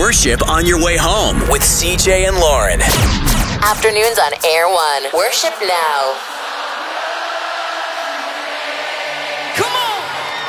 Worship on your way home with CJ and Lauren. Afternoons on Air One. Worship now.